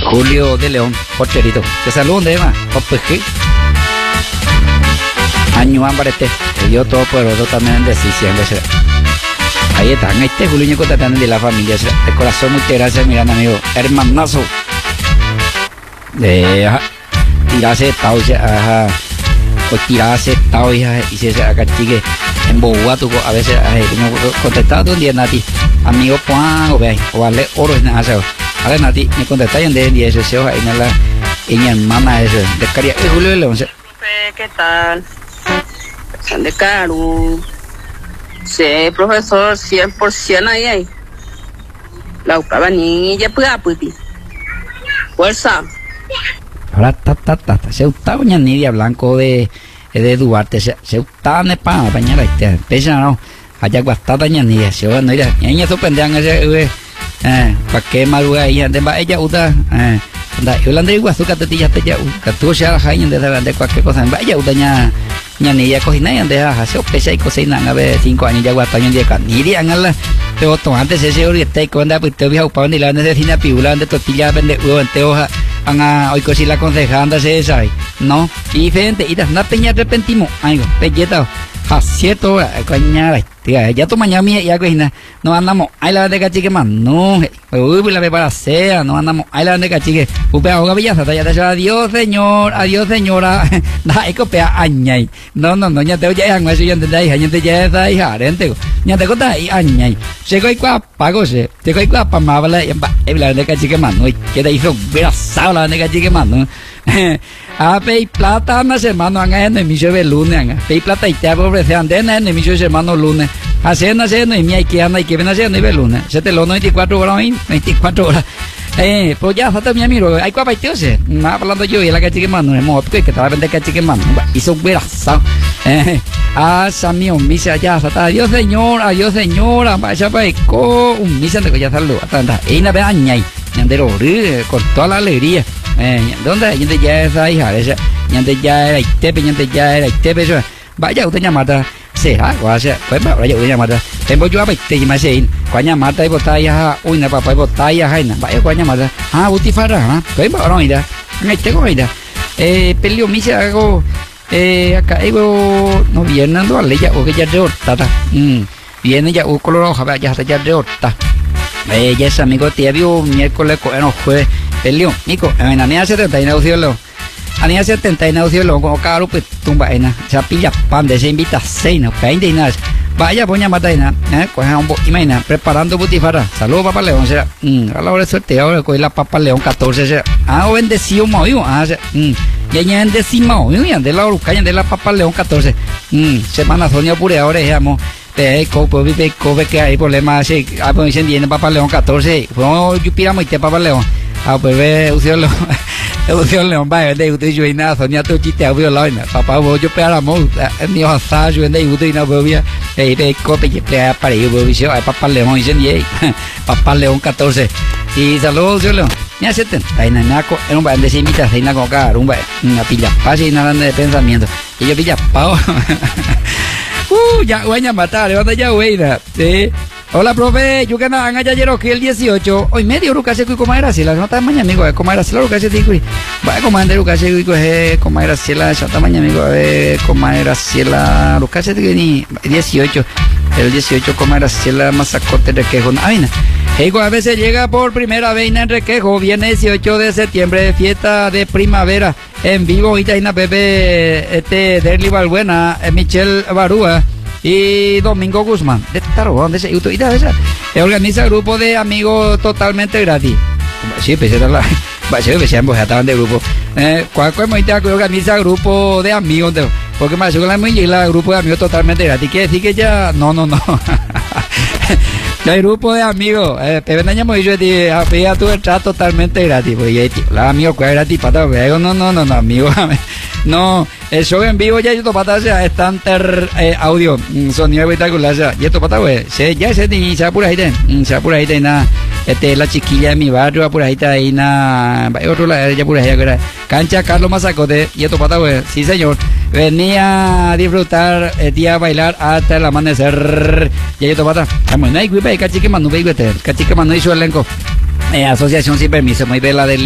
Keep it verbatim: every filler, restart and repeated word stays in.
Julio de León, porterito. Te saludo de más, Opeji. Año Ambarete, yo todo poderoso también de diciembre. Ahí están, este Julio Ñeco también de la familia. De corazón, muchas gracias, miran amigo. Hermanazo. De tirarse tao, ajá. Pues tirarse tao, hija, y se acá chique. En Bogotá, tú a veces, contestado un día, Nati. Amigo, Juan, o ve, o vale oro en nada, ¿sabes? A ver, Nati, me contestáis en de diez, se oja, en la, en mi hermana, eso, de Caria, es Julio de León. Profe, ¿qué tal? San de Caru. Sí, profesor, cien por ciento ahí, ahí. La ucaba niña, pues, pues, fuerza. Ahora, ta, ta, ta, ta, se gustaba una nidia blanco de, de Duarte, se, se gustaba en España, pañera, este, pesa, no, allá guastada ña nidia, se oja, no irá, ña sorprendean ese, eh, para qué madruga ahí, ande va ella, uta, eh, anda, yo la andé igual, su catetilla, te ya, que tú se hará jaña, de de cualquier cosa, vaya, uta, ña, ña nidia, cocina, y ande, ajá, se pesa y cocina, a ver, cinco años, ya guasta, ña nidia, nidia, anda, pero antes ese oriente, cuando, pues, te voy a ocupar, ni la necesita piula, ande, tortilla, vende, huevo, ante hoja, anga, hoy cosí la aconsejanda, se sabe, no, y diferente, y das, una peña arrepentimos, algo, pelleta, a cierto, coña, ya tu mañana mía, ya cocina, no andamos, ahí la de cachique más, no, uy, la prepara sea, no andamos, ahí la de cachique, upe ahoga villaza, ya te adiós señor, adiós señora, da, es copia añay, no, no, no, ya te oye, ya no es, ya te da hija, ya te ya esa hija, arente, ya te conta ahí, añay, se coi qua, pago se, te coi qua, pa más, vale, ya, la de cachique más, no, que te hizo, vera, sao, la de cachique más, no, a pei plata, más hermano, anga, en el miso de lunes, anga, pei plata y te ofrece, andena, en el miso de hermano lunes, haciendo, haciendo, y mía, y que anda, y que ven haciendo, y ve lunes, se te lo veinticuatro horas, veinticuatro horas, eh, pues ya, falta mi amigo, hay cuapa y teose, nada, hablando yo, y la cachique mano, es modo, que te va a vender cachique mano, hizo un verazo, eh, a Samio, misa, ya, hasta, adiós señor, adiós señora, vaya para eco, un misa, de que ya saludo, hasta, hasta, y una vez añay, ñandero, con toda la alegría, eh, ¿dónde? Ñande ya esa hija, esa, ñande ya era Itepe, ñande ya era Itepe, eso, vaya, usted llamada, será, vaya, pues, vaya, usted llamada, tengo yo a veinte, y me sé, cuando mata y botalla, uy, na papá, y botalla, jaina, vaya, cuando mata, ah, butifara, ah, pues, bueno, mira, me tengo, mira, eh, peleo, misa, hago, eh, acá, hago, no viene, ando a leya, o que ya de hortata, mm, viene ya, o color roja, vaya, hasta ya de horta, eh, ya es amigo, te vio miércoles, no, jueves, peleo, mico, en la setenta y nueve cielo, año setenta y nueve cielo, como caro, pues, tumba, en se pilla pan de se invita cena, veinte y nada, vaya, poña mataina, eh, coge un poco, imagina, preparando butifara, saludos, papá León, será, mm, a la hora de suerte, ahora coge la papa León catorce, será, ah, bendecido, movido, ah, será, mm, ya ya bendecido, ya de la oruca, ya de la papa León catorce, mm, semana Sonia pure, ahora dejamos, de copo, vive, cope, que hay problemas, sí, ah, pues dicen, viene papa León catorce, no, yo piramo y te papa León, ah, pues ve, usted lo, usted León, vaya, de usted yo y nada, Sonia, tu chiste, abrió la vaina, papá, vos, yo pegamos, en mi hoja, yo de usted y no bebía, eh, de cope, y pega para yo, bebía, ay, papa León, dicen, y papa León catorce, y saludos, yo León, ya se ten, ahí naco, en un baile de cimitas, ahí naco, un baile, una pilla, pasa y nada de pensamiento, y yo pilla, pao, uh, ya, voy a matar, levanta ya, güey, sí. Hola, profe, yo que nada, ya ayer que el dieciocho, hoy medio Lucas y como era así, la nota mañana, amigo, como era así, la Lucas y vaya, como ande Lucas y como era así, la nota mañana, amigo, como era así, la Lucas y dieciocho, el dieciocho, como era así, la masacote de quejo, no, ay, Ego a veces llega por primera vez en Requejo, viene dieciocho de septiembre, fiesta de primavera, en vivo, y Taina Pepe, este, Derli Balbuena, Michelle Barúa, y Domingo Guzmán, de Tarobón, de ese YouTube, y de esa, organiza grupo de amigos totalmente gratis. Sí, pues era la, sí, pues ambos ya estaban de grupo. Eh, ¿cuál cuál que organiza grupo de amigos? De, porque me hace con la muy la grupo de amigos totalmente gratis. Quiere decir que ya, no, no, no. No hay grupo de amigos. Eh, Pepe Naña me dijo, a tu entrada totalmente gratis. Pues ya, tío, la amigo, ¿cuál es gratis? Pata, no, no, no, no, amigo. No, el show en vivo ya, esto pata, o sea, estándar eh, audio, sonido espectacular, o sea, y esto pata, güey, se, ya se, ni se apura ahí, se apura ahí, nada, este, la chiquilla de mi barrio, apura ahí, ahí, nada, otro lado, ya apura ahí, cancha Carlos Mazacote, y esto pata, güey, sí señor, venía a disfrutar, el día a bailar hasta el amanecer, y esto pata, vamos, no hay güey, cachique manu, güey, cachique manu hizo elenco, eh, asociación sin permiso, muy bella del